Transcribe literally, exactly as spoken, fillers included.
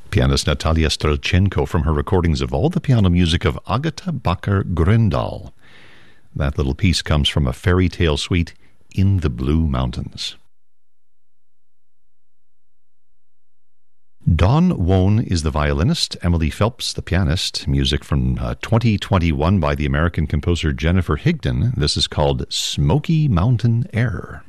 Pianist Natalia Strelchenko from her recordings of all the piano music of Agatha Bakker-Grøndahl. That little piece comes from a fairy tale suite, In the Blue Mountains. Dawn Wone is the violinist, Emily Phelps the pianist. Music from uh, twenty twenty-one by the American composer Jennifer Higdon. This is called Smoky Mountain Air.